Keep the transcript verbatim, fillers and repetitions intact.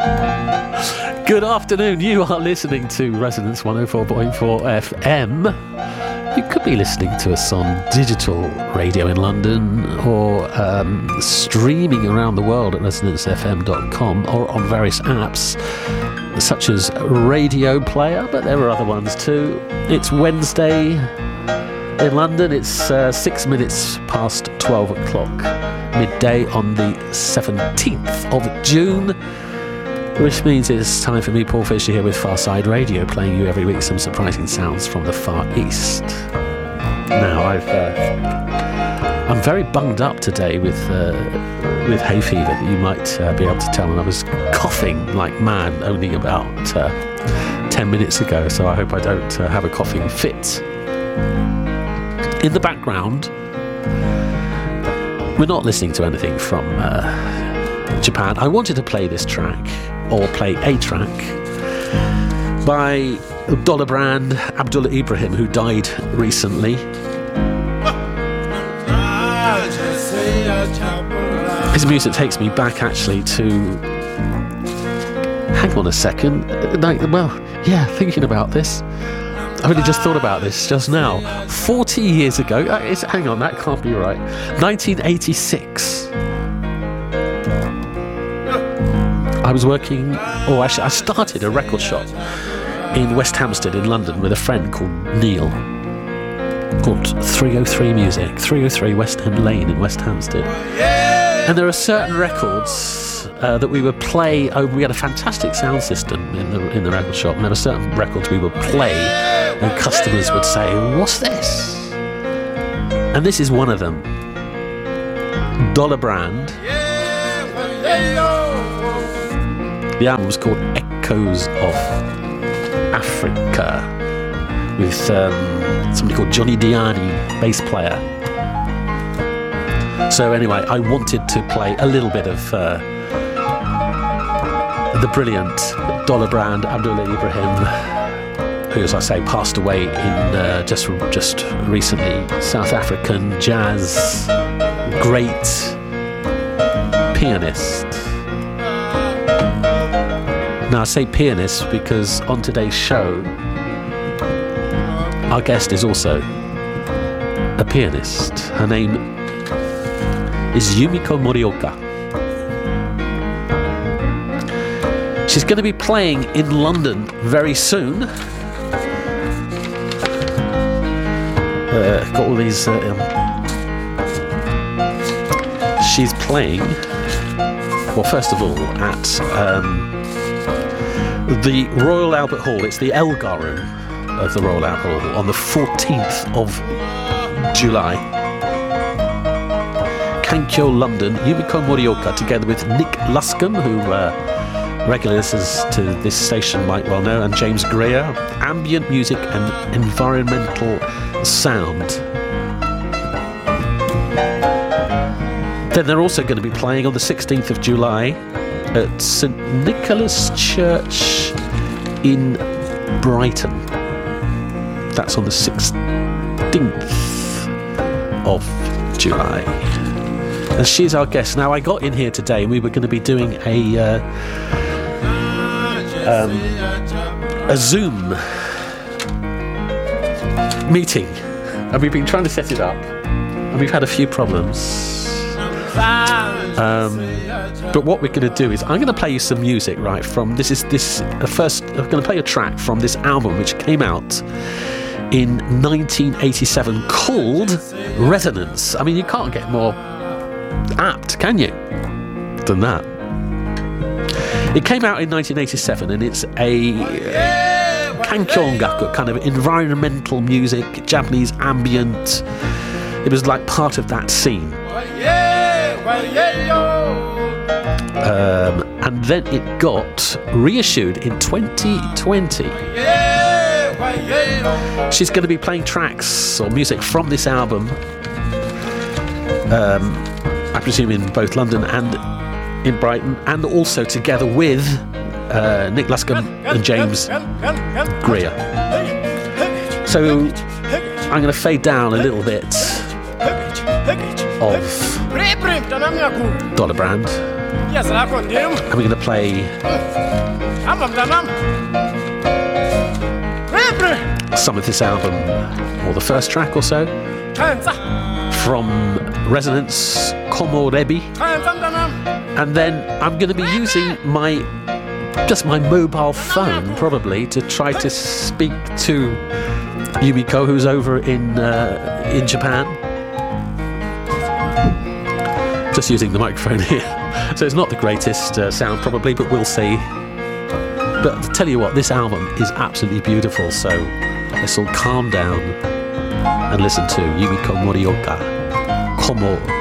Good afternoon. You are listening to Resonance one oh four point four F M. You could be listening to us on digital radio in London, or um, streaming around the world at resonance f m dot com, or on various apps such as Radio Player, but there are other ones too. It's Wednesday in London. It's uh, six minutes past twelve o'clock, midday on the seventeenth of June, which means it's time for me, Paul Fisher, here with Farside Radio, playing you every week some surprising sounds from the Far East. Now, I've, uh, I'm very bunged up today with uh, with hay fever, that you might uh, be able to tell, and I was coughing like mad only about uh, ten minutes ago, so I hope I don't uh, have a coughing fit. In the background, we're not listening to anything from uh, Japan. I wanted to play this track, or play a track, by Dollar Brand Abdullah Ibrahim, who died recently. His music takes me back, actually, to... Hang on a second. Like, well, yeah, thinking about this. I really just thought about this just now. forty years ago... Uh, it's, hang on, that can't be right. nineteen eighty-six. I was working... Oh, actually, I started a record shop in West Hampstead in London with a friend called Neil, called three oh three Music, three oh three West End Lane in West Hampstead. And there are certain records uh, that we would play. Oh, we had a fantastic sound system in the in the record shop, and there were certain records we would play, and customers would say, "What's this?" And this is one of them. Dollar Brand. The album was called Echoes of Africa, with um, somebody called Johnny Diani, bass player. So anyway, I wanted to play a little bit of uh, the brilliant Dollar Brand Abdullah Ibrahim, who, as I say, passed away in uh, just just recently. South African jazz, great pianist. Now, I say pianist because on today's show, our guest is also a pianist. Her name is Yumiko Morioka. She's going to be playing in London very soon. Uh, got all these... Uh, um, she's playing, well, first of all, at um, the Royal Albert Hall. It's the Elgar Room of the Royal Albert Hall on the fourteenth of July. Kankyo, London. Yumiko Morioka, together with Nick Luscombe, who uh, regular listeners to this station might well know, and James Greer. Ambient music and environmental sound. Then they're also going to be playing on the sixteenth of July at St Nicholas Church in Brighton. That's on the sixteenth of July. And she's our guest. Now, I got in here today and we were going to be doing a uh, um, a Zoom meeting, and we've been trying to set it up, and we've had a few problems. Um, but what we're going to do is I'm going to play you some music, right? From this is this uh, first. I'm going to play a track from this album which came out in nineteen eighty-seven called Resonance. I mean, you can't get more apt, can you, than that? It came out in nineteen eighty-seven, and it's a uh, kankyongaku, kind of environmental music, Japanese ambient. It was like part of that scene. Um, and then it got reissued in twenty twenty. She's going to be playing tracks or music from this album, um, I presume in both London and in Brighton, and also together with uh, Nick Luscombe and James Greer. So I'm going to fade down a little bit of Dollar Brand we're going to play some of this album, or the first track or so, from Resonance Komorebi, and then I'm going to be using my just my mobile phone probably to try to speak to Yumiko, who's over in uh, in Japan. Just using the microphone here, so it's not the greatest uh, sound probably, but we'll see. But to tell you what, this album is absolutely beautiful, so let's all calm down and listen to Yumiko Morioka, Komo